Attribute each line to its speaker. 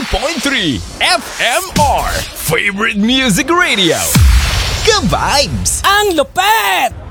Speaker 1: 101.3 FMR Favorite Music Radio. Ka-vibes!
Speaker 2: Ang lupet!